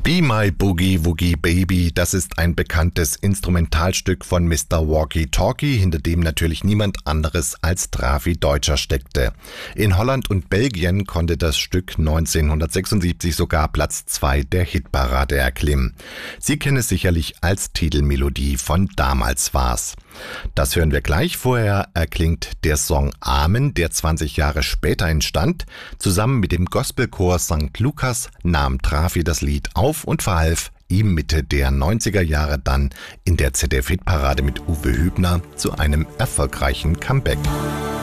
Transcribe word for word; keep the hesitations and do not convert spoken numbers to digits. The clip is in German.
Be My Boogie Woogie Baby, das ist ein bekanntes Instrumentalstück von Mister Walkie Talkie, hinter dem natürlich niemand anderes als Drafi Deutscher steckte. In Holland und Belgien konnte das Stück neunzehnhundertsechsundsiebzig sogar Platz zwei der Hitparade erklimmen. Sie kennen es sicherlich als Titelmelodie von Damals war's. Das hören wir gleich. Vorher erklingt der Song Amen, der zwanzig Jahre später entstand. Zusammen mit dem Gospelchor Sankt Lukas nahm Drafi das Lied auf und verhalf ihm Mitte der neunziger Jahre dann in der Z D F-Hitparade mit Uwe Hübner zu einem erfolgreichen Comeback.